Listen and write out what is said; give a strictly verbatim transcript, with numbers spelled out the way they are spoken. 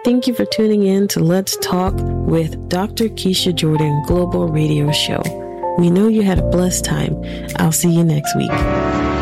Thank you for tuning in to Let's Talk with Doctor Keisha Jordan Global Radio Show. We know you had a blessed time. I'll see you next week.